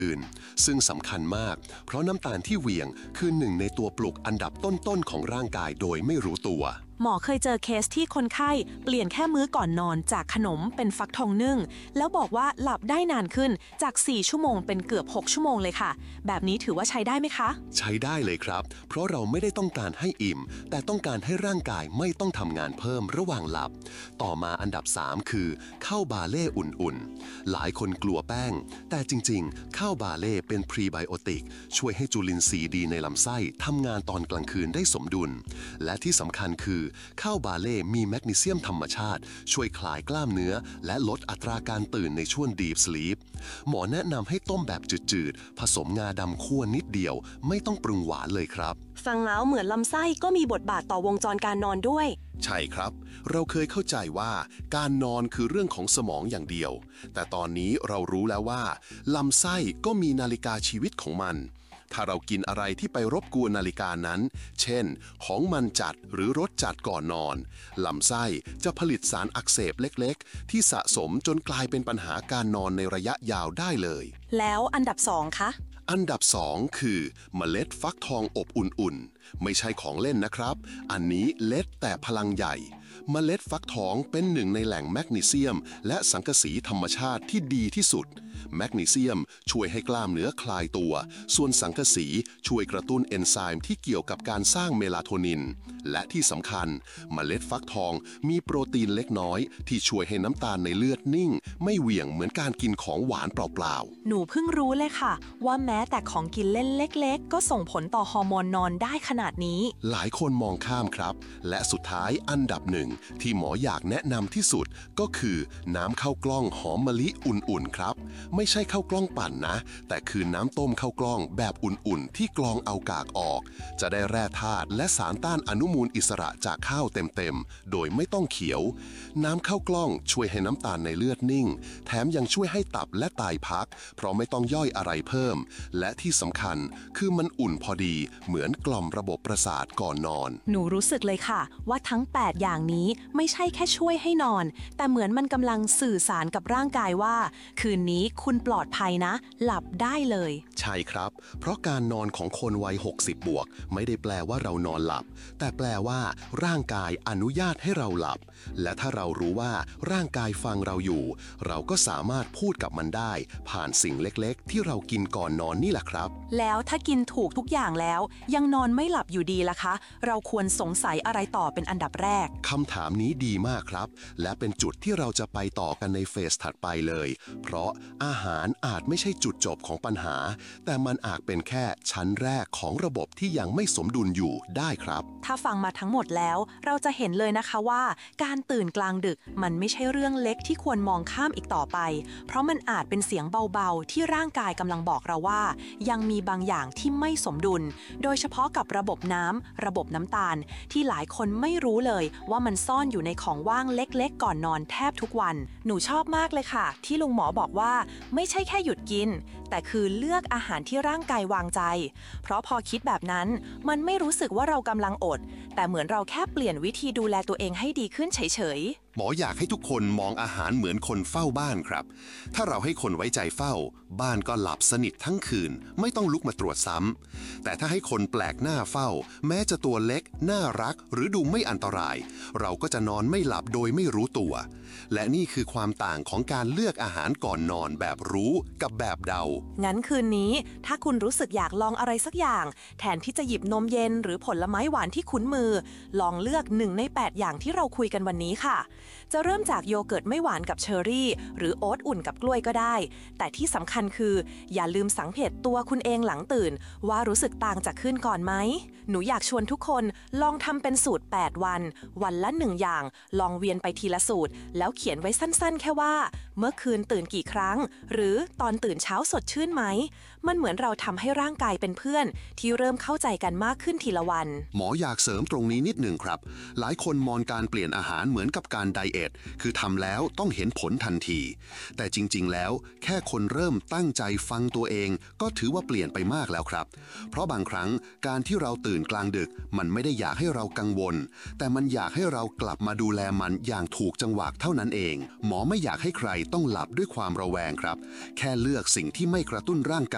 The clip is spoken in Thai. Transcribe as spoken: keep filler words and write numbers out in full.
อื่นๆซึ่งสำคัญมากเพราะน้ำตาลที่เหวี่ยงคือหนึ่งในตัวปลุกอันดับต้นๆของร่างกายโดยไม่รู้ตัวหมอเคยเจอเคสที่คนไข้เปลี่ยนแค่มื้อก่อนนอนจากขนมเป็นฟักทองนึ่งแล้วบอกว่าหลับได้นานขึ้นจากสี่ชั่วโมงเป็นเกือบหกชั่วโมงเลยค่ะแบบนี้ถือว่าใช้ได้ไหมคะใช้ได้เลยครับเพราะเราไม่ได้ต้องการให้อิ่มแต่ต้องการให้ร่างกายไม่ต้องทำงานเพิ่มระหว่างหลับต่อมาอันดับสามคือข้าวบาเล่อุ่นๆหลายคนกลัวแป้งแต่จริงๆข้าวบาเล่เป็นพรีไบโอติกช่วยให้จุลินทรีย์ดีในลำไส้ทำงานตอนกลางคืนได้สมดุลและที่สำคัญคือข้าวบาเล่มีแมกนีเซียมธรรมชาติช่วยคลายกล้ามเนื้อและลดอัตราการตื่นในช่วง Deep Sleep หมอแนะนำให้ต้มแบบจืดๆผสมงาดำคั่วนิดเดียวไม่ต้องปรุงหวานเลยครับฟังแล้วเหมือนลำไส้ก็มีบทบาทต่อวงจรการนอนด้วยใช่ครับเราเคยเข้าใจว่าการนอนคือเรื่องของสมองอย่างเดียวแต่ตอนนี้เรารู้แล้วว่าลำไส้ก็มีนาฬิกาชีวิตของมันถ้าเรากินอะไรที่ไปรบกวนนาฬิกานั้นเช่นของมันจัดหรือรสจัดก่อนนอนลำไส้จะผลิตสารอักเสบเล็กๆที่สะสมจนกลายเป็นปัญหาการนอนในระยะยาวได้เลยแล้วอันดับสองคะอันดับสองคือเมล็ดฟักทองอบอุ่นๆไม่ใช่ของเล่นนะครับอันนี้เล็กแต่พลังใหญ่เมล็ดฟักทองเป็นหนึ่งในแหล่งแมกนีเซียมและสังกะสีธรรมชาติที่ดีที่สุดแมกนีเซียมช่วยให้กล้ามเนื้อคลายตัวส่วนสังกะสีช่วยกระตุ้นเอนไซม์ที่เกี่ยวกับการสร้างเมลาโทนินและที่สำคัญเมล็ดฟักทองมีโปรตีนเล็กน้อยที่ช่วยให้น้ำตาลในเลือดนิ่งไม่เหวี่ยงเหมือนการกินของหวานเปล่าๆหนูเพิ่งรู้เลยค่ะว่าแม้แต่ของกินเล่นเล็กๆก็ส่งผลต่อฮอร์โมนนอนได้ขนาดนี้หลายคนมองข้ามครับและสุดท้ายอันดับหนึ่งที่หมออยากแนะนำที่สุดก็คือน้ำข้าวกล้องหอมมะลิอุ่นๆครับไม่ใช่ข้าวกล้องปั่นนะแต่คือน้ำต้มข้าวกล้องแบบอุ่นๆที่กรองเอากากออกจะได้แร่ธาตุและสารต้านอนุมูลอิสระจากข้าวเต็มๆโดยไม่ต้องเขียวน้ำข้าวกล้องช่วยให้น้ำตาลในเลือดนิ่งแถมยังช่วยให้ตับและไตพักเพราะไม่ต้องย่อยอะไรเพิ่มและที่สำคัญคือมันอุ่นพอดีเหมือนกล่อมระบบประสาทก่อนนอนหนูรู้สึกเลยค่ะว่าทั้งแปดอย่างนี้ไม่ใช่แค่ช่วยให้นอนแต่เหมือนมันกำลังสื่อสารกับร่างกายว่าคืนนี้คุณปลอดภัยนะหลับได้เลยใช่ครับเพราะการนอนของคนวัยหกสิบบวกไม่ได้แปลว่าเรานอนหลับแต่แปลว่าร่างกายอนุญาตให้เราหลับและถ้าเรารู้ว่าร่างกายฟังเราอยู่เราก็สามารถพูดกับมันได้ผ่านสิ่งเล็กๆที่เรากินก่อนนอนนี่แหละครับแล้วถ้ากินถูกทุกอย่างแล้วยังนอนไม่หลับอยู่ดีล่ะคะเราควรสงสัยอะไรต่อเป็นอันดับแรกคำถามนี้ดีมากครับและเป็นจุดที่เราจะไปต่อกันในเฟสถัดไปเลยเพราะอาหารอาจไม่ใช่จุดจบของปัญหาแต่มันอาจเป็นแค่ชั้นแรกของระบบที่ยังไม่สมดุลอยู่ได้ครับถ้าฟังมาทั้งหมดแล้วเราจะเห็นเลยนะคะว่าการตื่นกลางดึกมันไม่ใช่เรื่องเล็กที่ควรมองข้ามอีกต่อไปเพราะมันอาจเป็นเสียงเบาๆที่ร่างกายกำลังบอกเราว่ายังมีบางอย่างที่ไม่สมดุลโดยเฉพาะกับระบบน้ำระบบน้ำตาลที่หลายคนไม่รู้เลยว่ามันซ่อนอยู่ในของว่างเล็กๆก่อนนอนแทบทุกวันหนูชอบมากเลยค่ะที่ลุงหมอบอกว่าไม่ใช่แค่หยุดกินแต่คือเลือกอาหารที่ร่างกายวางใจเพราะพอคิดแบบนั้นมันไม่รู้สึกว่าเรากำลังอดแต่เหมือนเราแค่เปลี่ยนวิธีดูแลตัวเองให้ดีขึ้นเฉยๆหมออยากให้ทุกคนมองอาหารเหมือนคนเฝ้าบ้านครับถ้าเราให้คนไว้ใจเฝ้าบ้านก็หลับสนิททั้งคืนไม่ต้องลุกมาตรวจซ้ำแต่ถ้าให้คนแปลกหน้าเฝ้าแม้จะตัวเล็กน่ารักหรือดูไม่อันตรายเราก็จะนอนไม่หลับโดยไม่รู้ตัวและนี่คือความต่างของการเลือกอาหารก่อนนอนแบบรู้กับแบบเดางั้นคืนนี้ถ้าคุณรู้สึกอยากลองอะไรสักอย่างแทนที่จะหยิบนมเย็นหรือผลไม้หวานที่คุ้นมือลองเลือกหนึ่งในแปดอย่างที่เราคุยกันวันนี้ค่ะจะเริ่มจากโยเกิร์ตไม่หวานกับเชอร์รี่หรือโอ๊ตอุ่นกับกล้วยก็ได้แต่ที่สำคัญคืออย่าลืมสังเกตตัวคุณเองหลังตื่นว่ารู้สึกต่างจากคืนก่อนไหมหนูอยากชวนทุกคนลองทำเป็นสูตรแปดวันวันละหนึ่งอย่างลองเวียนไปทีละสูตรแล้วเขียนไว้สั้นๆแค่ว่าเมื่อคืนตื่นกี่ครั้งหรือตอนตื่นเช้าสดชื่นไหมมันเหมือนเราทำให้ร่างกายเป็นเพื่อนที่เริ่มเข้าใจกันมากขึ้นทีละวันหมออยากเสริมตรงนี้นิดหนึ่งครับหลายคนมองการเปลี่ยนอาหารเหมือนกับการไดเอทคือทำแล้วต้องเห็นผลทันทีแต่จริงๆแล้วแค่คนเริ่มตั้งใจฟังตัวเองก็ถือว่าเปลี่ยนไปมากแล้วครับเพราะบางครั้งการที่เราตื่นกลางดึกมันไม่ได้อยากให้เรากังวลแต่มันอยากให้เรากลับมาดูแลมันอย่างถูกจังหวะเท่านั้นเองหมอไม่อยากให้ใครต้องหลับด้วยความระแวงครับแค่เลือกสิ่งที่ไม่กระตุ้นร่างกาย